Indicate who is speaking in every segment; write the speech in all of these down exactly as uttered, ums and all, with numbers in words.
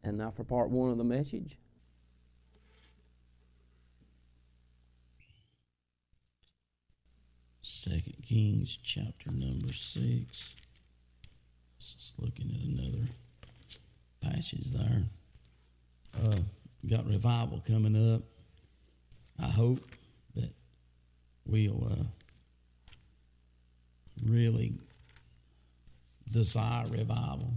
Speaker 1: And now for part one of the message.
Speaker 2: Second Kings chapter number six. Just looking at another passage there. Uh, got revival coming up. I hope that we'll uh, really desire revival,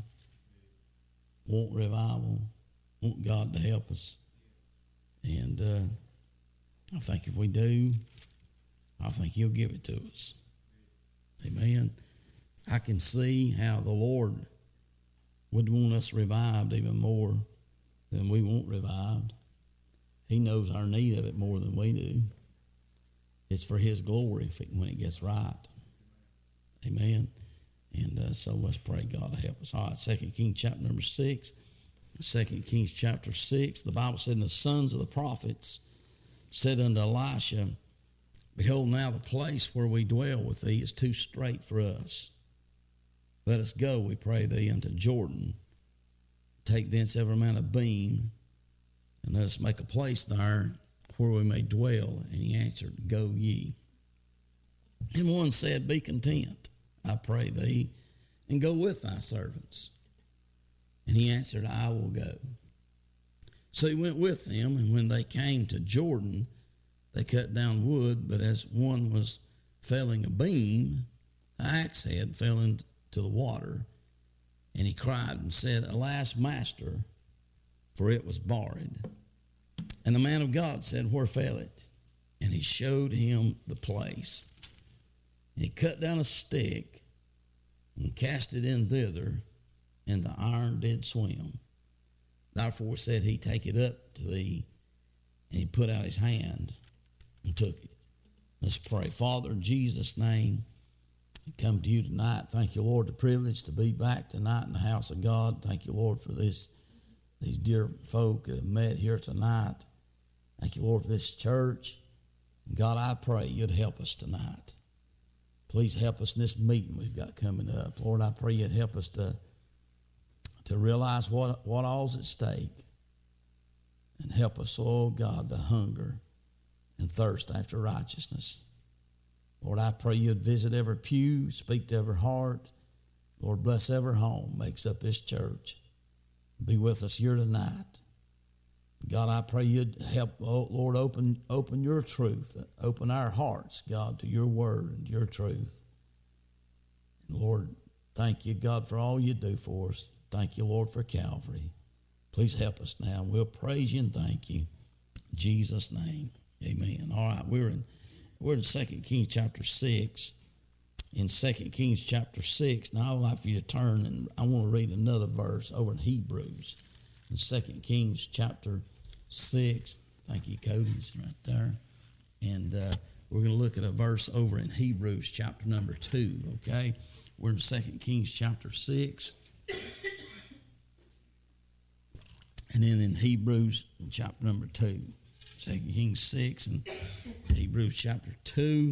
Speaker 2: want revival, want God to help us. And uh, I think if we do, I think He'll give it to us. Amen. I can see how the Lord would want us revived even more than we want revived. He knows our need of it more than we do. It's for His glory if it, when it gets right. Amen. And uh, so let's pray God to help us. All right, Second Kings chapter number six. Second Kings chapter six, the Bible said, and the sons of the prophets said unto Elisha, behold, now the place where we dwell with thee is too strait for us. Let us go, we pray thee, unto Jordan. Take thence every man a beam, and let us make a place there where we may dwell. And he answered, go ye. And one said, be content, I pray thee, and go with thy servants. And he answered, I will go. So he went with them, and when they came to Jordan, they cut down wood, but as one was felling a beam, the axe head fell into the water, and he cried and said, alas, master, for it was borrowed. And the man of God said, where fell it? And he showed him the place. And he cut down a stick and cast it in thither, and the iron did swim. Therefore said he, take it up to thee. And he put out his hand and took it. Let's pray. Father, in Jesus' name, I come to you tonight. Thank you, Lord, the privilege to be back tonight in the house of God. Thank you, Lord, for this these dear folk that have met here tonight. Thank you, Lord, for this church. God, I pray you'd help us tonight. Please help us in this meeting we've got coming up. Lord, I pray you'd help us to, to realize what, what all's at stake. And help us, oh God, to hunger and thirst after righteousness. Lord, I pray you'd visit every pew, speak to every heart. Lord, bless every home makes up this church. Be with us here tonight. God, I pray you'd help, oh, Lord, open open your truth. Open our hearts, God, to your word and your truth. And Lord, thank you, God, for all you do for us. Thank you, Lord, for Calvary. Please help us now. We'll praise you and thank you. In Jesus' name, amen. All right, we're in we're in Second Kings chapter six. In Second Kings chapter six, now I would like for you to turn, and I want to read another verse over in Hebrews. In Second Kings chapter six, thank you, Cody's right there. And uh, we're going to look at a verse over in Hebrews chapter number two, okay? We're in Second Kings chapter six. And then in Hebrews chapter number two, Second Kings six and Hebrews chapter two.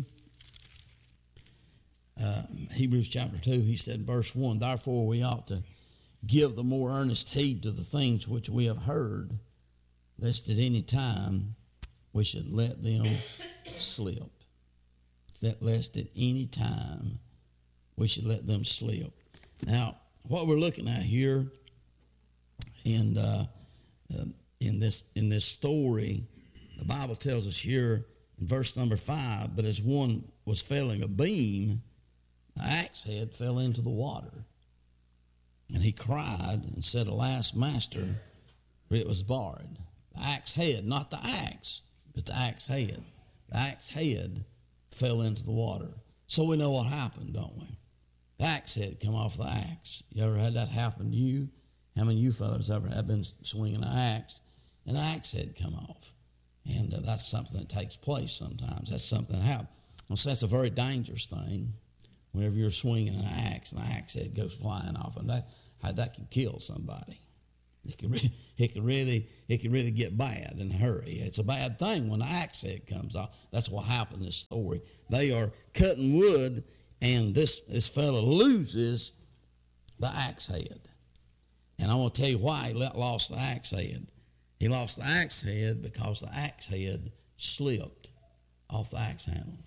Speaker 2: Uh, Hebrews chapter two, he said, verse one, therefore we ought to give the more earnest heed to the things which we have heard, lest at any time we should let them slip. That lest at any time we should let them slip. Now, what we're looking at here in uh, uh, in this in this story, the Bible tells us here in verse number five, but as one was felling a beam, the axe head fell into the water. And he cried and said, alas, master, for it was borrowed. The axe head, not the axe, but the axe head. The axe head fell into the water. So we know what happened, don't we? The axe head come off the axe. You ever had that happen to you? How many of you fellas ever have been swinging an axe and the axe head come off? And uh, that's something that takes place sometimes. That's something that happens. So that's a very dangerous thing. Whenever you're swinging an axe and the axe head goes flying off, and that that can kill somebody. It can re- it can really it can really get bad in a hurry. It's a bad thing when the axe head comes off. That's what happened in this story. They are cutting wood, and this this fellow loses the axe head. And I want to tell you why he lost the axe head. He lost the axe head because the axe head slipped off the axe handle.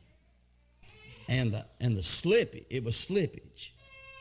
Speaker 2: And the and the slip, it was slippage.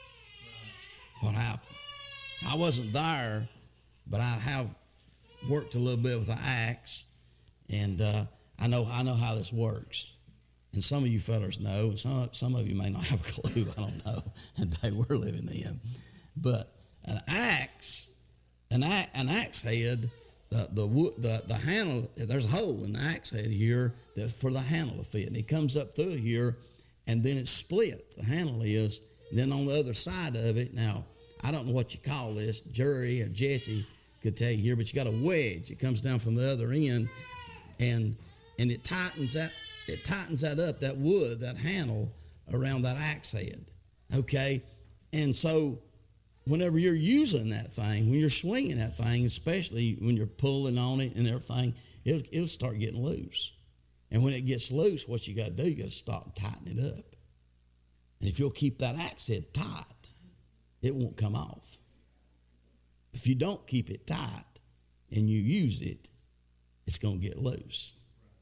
Speaker 2: What happened? I wasn't there, but I have worked a little bit with the axe, and uh, I know I know how this works. And some of you fellas know, some some of you may not have a clue. I don't know the day we're living in, but an axe, an axe, an axe head, the the wood, the the handle. There's a hole in the axe head here that for the handle to fit, and it comes up through here, and then it's split. The handle is, and then on the other side of it. Now I don't know what you call this. Jerry or Jesse could tell you here, but you got a wedge. It comes down from the other end, and and it tightens that. It tightens that up, that wood, that handle around that axe head, okay? And so whenever you're using that thing, when you're swinging that thing, especially when you're pulling on it and everything, it'll, it'll start getting loose. And when it gets loose, what you got to do, you got to stop and tighten it up. And if you'll keep that axe head tight, it won't come off. If you don't keep it tight and you use it, it's going to get loose.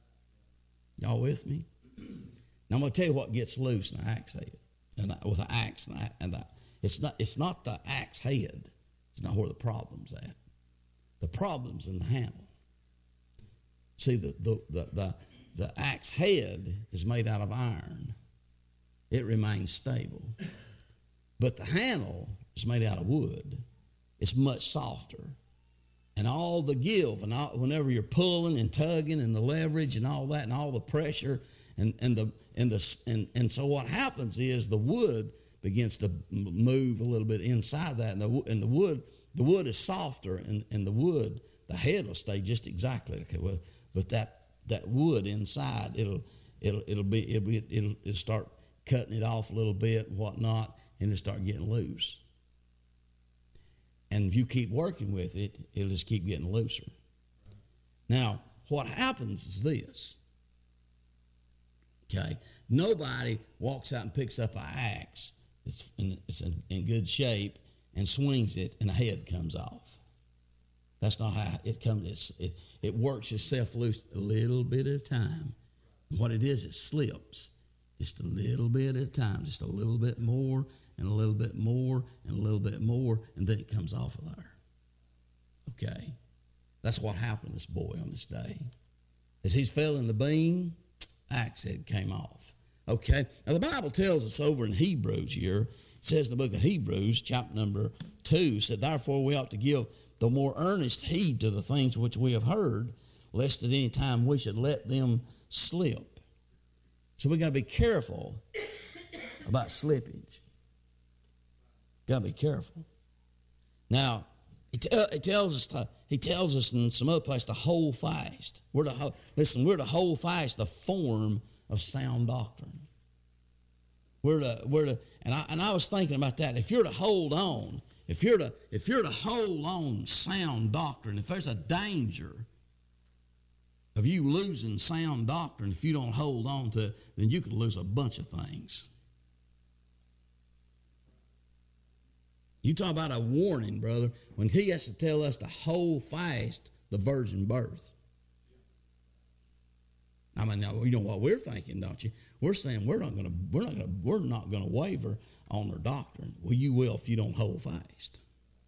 Speaker 2: Y'all with me? Now I'm going to tell you what gets loose in an axe head, and with an axe and that, and that. It's not. It's not the axe head. It's not where the problem's at. The problem's in the handle. See, the the the the, the axe head is made out of iron. It remains stable, but the handle is made out of wood. It's much softer. And all the give, and all, whenever you're pulling and tugging, and the leverage, and all that, and all the pressure, and and the and the and, and so what happens is the wood begins to move a little bit inside of that, and the and the wood the wood is softer, and, and the wood the head will stay just exactly like it was, but that that wood inside it'll it'll it'll be it'll be, it'll, it'll start cutting it off a little bit and whatnot, and it'll start getting loose. And if you keep working with it, it'll just keep getting looser. Now, what happens is this. Okay? Nobody walks out and picks up an axe, it's in, it's in, in good shape, and swings it, and the head comes off. That's not how it comes. It's, it, it works itself loose a little bit at a time. And what it is, it slips just a little bit at a time, just a little bit more, and a little bit more, and a little bit more, and then it comes off of there. Okay? That's what happened to this boy on this day. As he fell in the beam, axe head came off. Okay? Now, the Bible tells us over in Hebrews here, it says in the book of Hebrews, chapter number two, said, therefore we ought to give the more earnest heed to the things which we have heard, lest at any time we should let them slip. So we got to be careful about slippage. Got to be careful. Now, he, t- he tells us to. He tells us in some other place to hold fast. We're to hold, listen. We're to hold fast the form of sound doctrine. We're to. We're to. And I and I was thinking about that. If you're to hold on, if you're to, if you're to hold on sound doctrine, if there's a danger of you losing sound doctrine, if you don't hold on to it, then you could lose a bunch of things. You talk about a warning, brother, when he has to tell us to hold fast the virgin birth. I mean, now, you know what we're thinking, don't you? We're saying we're not going to, we're not going to, we're not going to waver on their doctrine. Well, you will if you don't hold fast.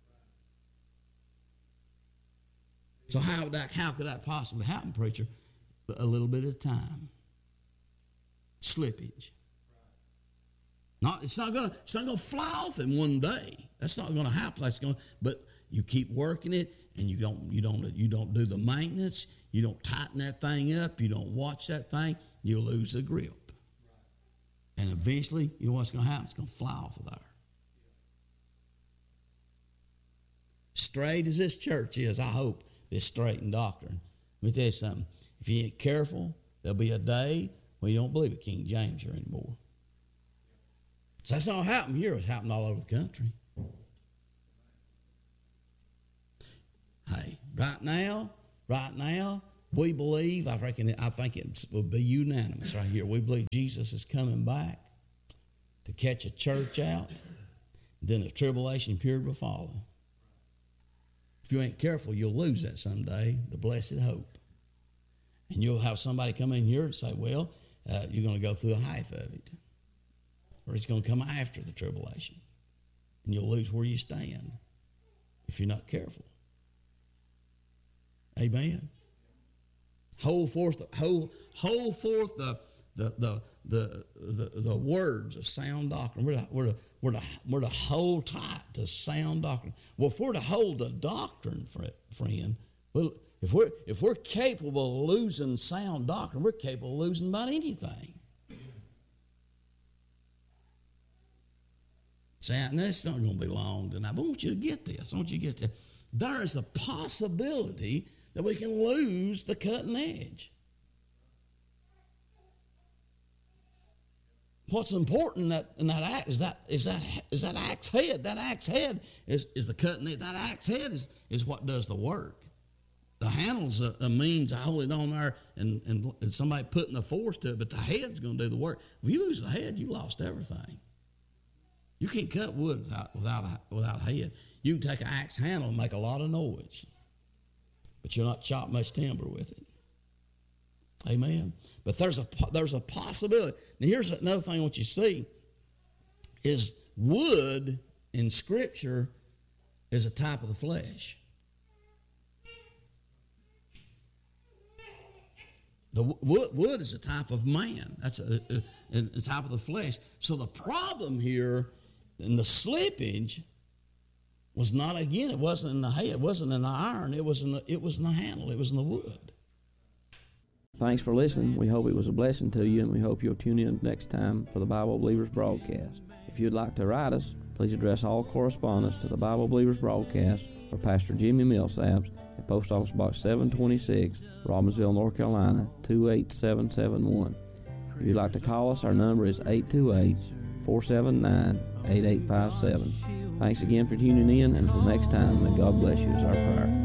Speaker 2: So how would that, how could that possibly happen, preacher? A little bit at a time. Slippage. Not, it's not gonna, it's not gonna fly off in one day. That's not gonna happen. That's going, but you keep working it, and you don't, you don't, you don't do the maintenance. You don't tighten that thing up. You don't watch that thing. You'll lose the grip, and eventually, you know what's gonna happen? It's gonna fly off of there. Straight as this church is, I hope it's straight in doctrine. Let me tell you something. If you ain't careful, there'll be a day when you don't believe in King James here anymore. So that's not happened here. It's happened all over the country. Hey, right now, right now, we believe, I reckon, I think it will be unanimous right here. We believe Jesus is coming back to catch a church out. Then the tribulation period will follow. if you ain't careful, you'll lose that someday, the blessed hope. And you'll have somebody come in here and say, well, uh, you're going to go through a half of it. Or it's going to come after the tribulation. And you'll lose where you stand if you're not careful. Amen. Hold forth, the, hold, hold forth the, the, the, the, the, the words of sound doctrine. We're to, we're, to, we're, to, we're to hold tight to sound doctrine. Well, if we're to hold the doctrine, friend, well, if we're, if we're capable of losing sound doctrine, we're capable of losing about anything. Sam, this is not going to be long tonight, but I want you to get this. I want you to get this. There is a possibility that we can lose the cutting edge. What's important in that, in that axe is that, is that, is that axe head. That axe head is, is the cutting edge. That axe head is, is what does the work. The handle's a, a means to hold it on there and, and, and somebody putting the force to it, but the head's going to do the work. If you lose the head, you lost everything. You can't cut wood without, without, a, without a head. You can take an axe handle and make a lot of noise, but you'll not chop much timber with it. Amen. But there's a, there's a possibility. Now, here's another thing I want you to see is wood in Scripture is a type of the flesh. The wood, wood is a type of man. That's a, a, a type of the flesh. So the problem here in the slippage was not, again, it wasn't in the head, it wasn't in the iron, it was in the, it was in the handle, it was in the wood.
Speaker 1: Thanks for listening. We hope it was a blessing to you, and we hope you'll tune in next time for the Bible Believers broadcast. If you'd like to write us, please address all correspondence to the Bible Believers broadcast or Pastor Jimmy Millsaps at Post Office Box seven twenty-six, Robbinsville, North Carolina, two eight seven seven one. If you'd like to call us, our number is eight two eight, four seven nine, eight eight five seven. Thanks again for tuning in, and until next time, may God bless you is our prayer.